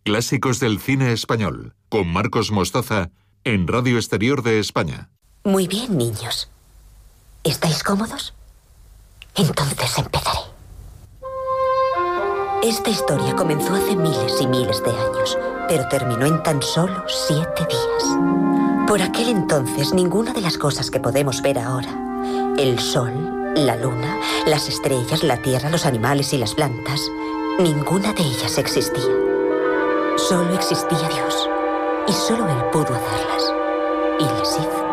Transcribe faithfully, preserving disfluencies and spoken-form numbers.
Clásicos del cine español, con Marcos Mostaza, en Radio Exterior de España. Muy bien, niños. ¿Estáis cómodos? Entonces empezaré. Esta historia comenzó hace miles y miles de años, pero terminó en tan solo siete días. Por aquel entonces, ninguna de las cosas que podemos ver ahora, el sol, la luna, las estrellas, la tierra, los animales y las plantas, ninguna de ellas existía. Solo existía Dios, y solo Él pudo hacerlas, y las hizo.